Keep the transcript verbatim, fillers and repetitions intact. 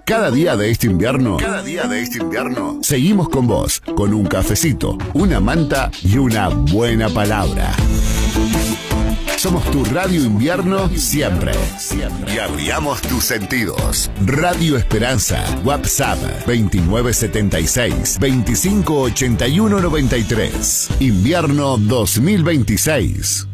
Cada día de este invierno, cada día de este invierno, seguimos con vos, con un cafecito, una manta y una buena palabra. Somos tu Radio Invierno siempre. Y abriamos tus sentidos. Radio Esperanza. WhatsApp veintinueve setenta y seis, veinticinco ochenta y uno noventa y tres. Invierno dos mil veintiséis.